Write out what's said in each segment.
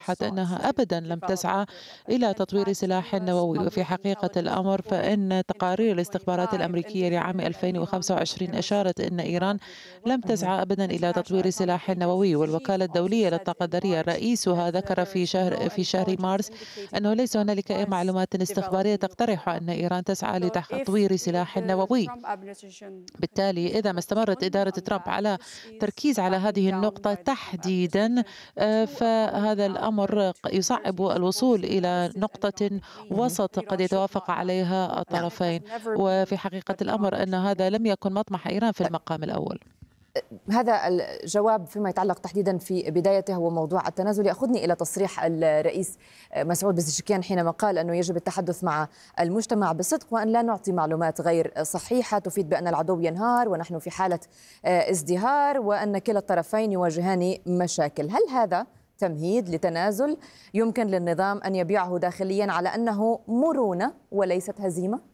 أنها أبدا لم تسعى إلى تطوير سلاح نووي. وفي حقيقة الأمر فإن تقارير الاستخبارات الأمريكية لعام 2025 أشارت أن إيران لم اهم. تسعى أبدا إلى تطوير سلاح نووي. والوكالة الدولية للطاقة الذرية رئيسها ذكر في شهر مارس أنه ليس هنالك أي معلومات استخبارية تقترح أن إيران تسعى لتطوير سلاح نووي. بالتالي إذا ما استمرت إدارة ترامب على تركيز على هذه النقطة تحديدا، فهذا الأمر يصعب الوصول إلى نقطة وسط قد يتوافق عليها نعم. الطرفين. وفي حقيقة الأمر أن هذا لم يكن مطمح إيران في طيب، المقام الأول. هذا الجواب فيما يتعلق تحديدا في بدايته هو موضوع التنازل يأخذني إلى تصريح الرئيس مسعود بزشكيان حينما قال أنه يجب التحدث مع المجتمع بصدق وأن لا نعطي معلومات غير صحيحة تفيد بأن العدو ينهار ونحن في حالة ازدهار وأن كلا الطرفين يواجهان مشاكل. هل هذا تمهيد لتنازل يمكن للنظام أن يبيعه داخليا على أنه مرونة وليست هزيمة؟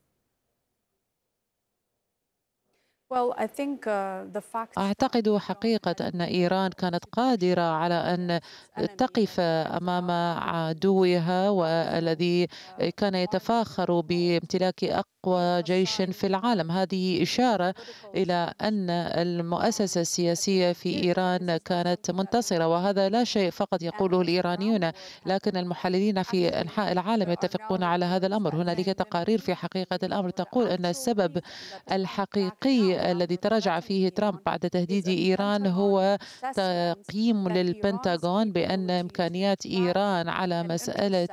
أعتقد حقيقة أن إيران كانت قادرة على أن تقف أمام عدوها، والذي كان يتفاخر بامتلاك أقوى جيش في العالم. هذه إشارة إلى أن المؤسسة السياسية في إيران كانت منتصرة، وهذا لا شيء فقط يقوله الإيرانيون، لكن المحللين في أنحاء العالم يتفقون على هذا الأمر. هنالك تقارير في حقيقة الأمر تقول أن السبب الحقيقي الذي تراجع فيه ترامب بعد تهديد إيران هو تقييم للبنتاغون بأن إمكانيات إيران على مسألة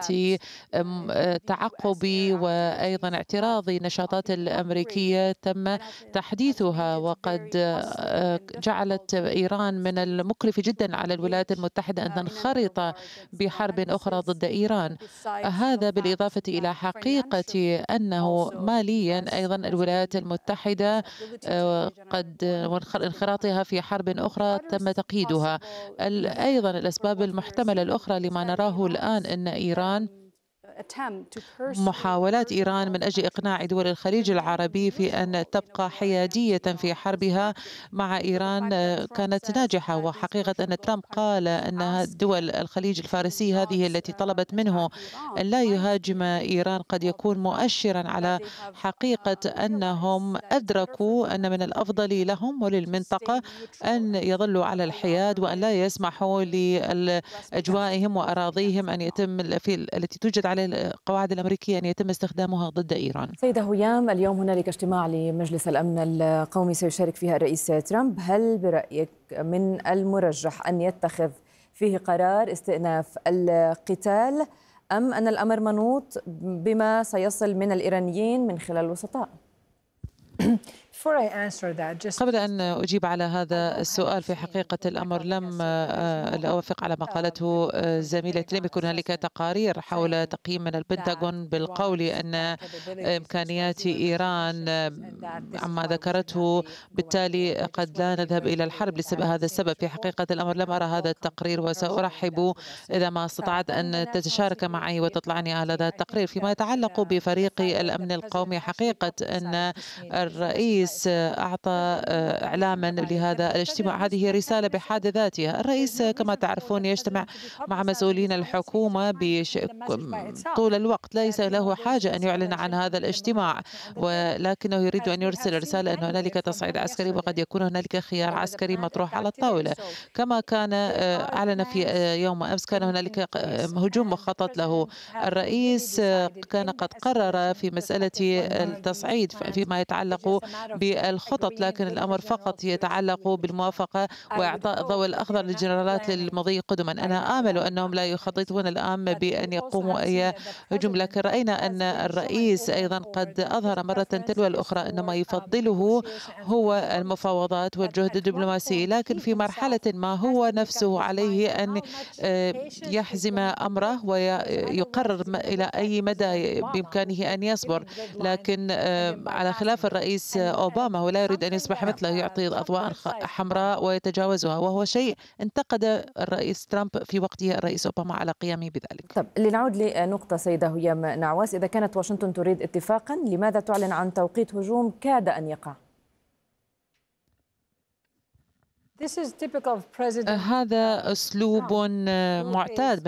تعقب وأيضا اعتراض النشاطات الأمريكية تم تحديثها، وقد جعلت إيران من المكلف جدا على الولايات المتحدة أن تنخرط بحرب أخرى ضد إيران. هذا بالإضافة إلى حقيقة أنه ماليا أيضا الولايات المتحدة قد انخراطها في حرب أخرى تم تقييدها. أيضا الأسباب المحتملة الأخرى لما نراه الآن أن إيران محاولات إيران من أجل إقناع دول الخليج العربي في أن تبقى حيادية في حربها مع إيران كانت ناجحة. وحقيقة أن ترامب قال أن دول الخليج الفارسي هذه التي طلبت منه أن لا يهاجم إيران قد يكون مؤشرا على حقيقة أنهم أدركوا أن من الأفضل لهم وللمنطقة أن يظلوا على الحياد وأن لا يسمحوا لأجوائهم وأراضيهم أن يتم التي توجد على القواعد الأمريكية أن يتم استخدامها ضد إيران. سيدة هيام، اليوم هنالك اجتماع لمجلس الأمن القومي سيشارك فيها الرئيس ترامب. هل برأيك من المرجح أن يتخذ فيه قرار استئناف القتال أم أن الأمر منوط بما سيصل من الإيرانيين من خلال الوسطاء؟ قبل أن أجيب على هذا السؤال، في حقيقة الأمر لم أوافق على ما قالته زميلتي. لم يكن هنالك تقارير حول تقييم من البنتاغون بالقول أن إمكانيات إيران عما ذكرته، بالتالي قد لا نذهب إلى الحرب لسبب هذا السبب. في حقيقة الأمر لم أرى هذا التقرير، وسأرحب إذا ما استطعت أن تتشارك معي وتطلعني على هذا التقرير. فيما يتعلق بفريق الأمن القومي، حقيقة أن الرئيس أعطى إعلاما لهذا الاجتماع. هذه رسالة بحد ذاتها. الرئيس كما تعرفون يجتمع مع مسؤولين الحكومة طول الوقت، ليس له حاجة أن يعلن عن هذا الاجتماع، ولكنه يريد أن يرسل رسالة أن هنالك تصعيد عسكري وقد يكون هنالك خيار عسكري مطروح على الطاولة. كما كان أعلن في يوم أمس كان هنالك هجوم مخطط له. الرئيس كان قد قرر في مسألة التصعيد فيما يتعلق بالخطط، لكن الأمر فقط يتعلق بالموافقة وإعطاء الضوء الأخضر للجنرالات للمضي قدما. أنا آمل أنهم لا يخططون الآن بأن يقوموا أي هجوم، لكن رأينا أن الرئيس أيضا قد أظهر مرة تلو الأخرى أن ما يفضله هو المفاوضات والجهد الدبلوماسي، لكن في مرحلة ما هو نفسه عليه أن يحزم أمره ويقرر إلى أي مدى بإمكانه أن يصبر. لكن على خلاف الرئيس أوباما، هو لا يريد أن يصبح مثله، يعطي أضواء حمراء ويتجاوزها، وهو شيء انتقد الرئيس ترامب في وقته الرئيس أوباما على قيامه بذلك. طب لنعود لنقطة سيدة هيام نعواس، إذا كانت واشنطن تريد اتفاقا لماذا تعلن عن توقيت هجوم كاد أن يقع؟ هذا أسلوب معتاد